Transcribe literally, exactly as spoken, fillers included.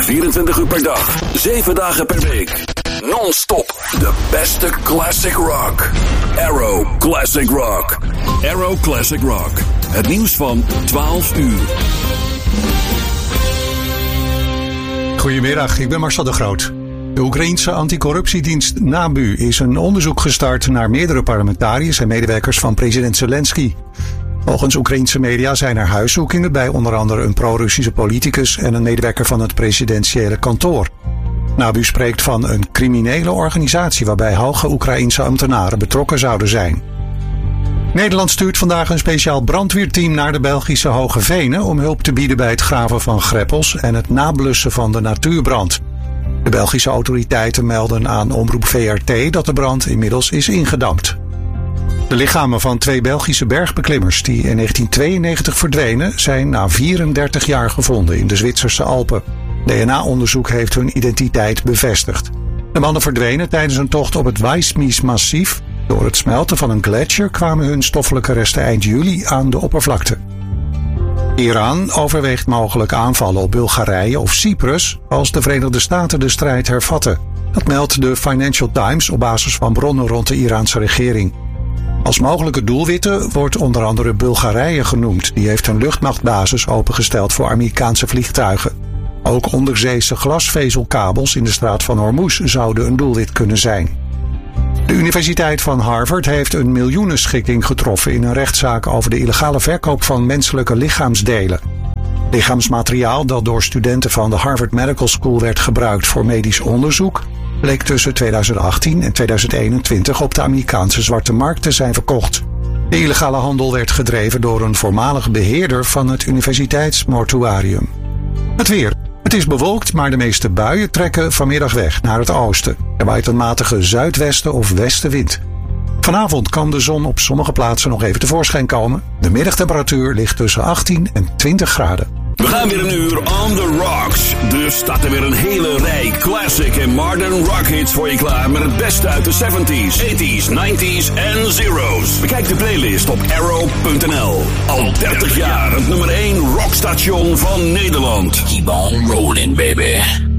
vierentwintig uur per dag, zeven dagen per week. Non-stop, de beste classic rock. Arrow Classic Rock. Arrow Classic Rock. Het nieuws van twaalf uur. Goedemiddag, ik ben Marcel de Groot. De Oekraïense anticorruptiedienst NABU is een onderzoek gestart naar meerdere parlementariërs en medewerkers van president Zelensky. Volgens Oekraïense media zijn er huiszoekingen bij onder andere een pro-Russische politicus en een medewerker van het presidentiële kantoor. NABU spreekt van een criminele organisatie waarbij hoge Oekraïense ambtenaren betrokken zouden zijn. Nederland stuurt vandaag een speciaal brandweerteam naar de Belgische Hoge Venen om hulp te bieden bij het graven van greppels en het nablussen van de natuurbrand. De Belgische autoriteiten melden aan omroep V R T dat de brand inmiddels is ingedampt. De lichamen van twee Belgische bergbeklimmers die in negentien tweeënnegentig verdwenen zijn na vierendertig jaar gevonden in de Zwitserse Alpen. D N A-onderzoek heeft hun identiteit bevestigd. De mannen verdwenen tijdens een tocht op het Wijsmies-massief. Door het smelten van een gletsjer kwamen hun stoffelijke resten eind juli aan de oppervlakte. Iran overweegt mogelijk aanvallen op Bulgarije of Cyprus als de Verenigde Staten de strijd hervatten. Dat meldt de Financial Times op basis van bronnen rond de Iraanse regering. Als mogelijke doelwitten wordt onder andere Bulgarije genoemd. Die heeft een luchtmachtbasis opengesteld voor Amerikaanse vliegtuigen. Ook onderzeese glasvezelkabels in de straat van Hormuz zouden een doelwit kunnen zijn. De Universiteit van Harvard heeft een miljoenenschikking getroffen in een rechtszaak over de illegale verkoop van menselijke lichaamsdelen. Lichaamsmateriaal dat door studenten van de Harvard Medical School werd gebruikt voor medisch onderzoek, bleek tussen tweeduizend achttien en tweeduizend eenentwintig op de Amerikaanse zwarte markt te zijn verkocht. De illegale handel werd gedreven door een voormalig beheerder van het universiteitsmortuarium. Het weer. Het is bewolkt, maar de meeste buien trekken vanmiddag weg naar het oosten. Er waait een matige zuidwesten of westenwind. Vanavond kan de zon op sommige plaatsen nog even tevoorschijn komen. De middagtemperatuur ligt tussen achttien en twintig graden. We gaan weer een uur on the rocks. Dus staat er weer een hele rij classic en modern rock hits voor je klaar. Met het beste uit de zeventies, tachtiger, negentiger en zero's. Bekijk de playlist op arrow punt n l. Al dertig jaar het nummer één rockstation van Nederland. Keep on rolling, baby.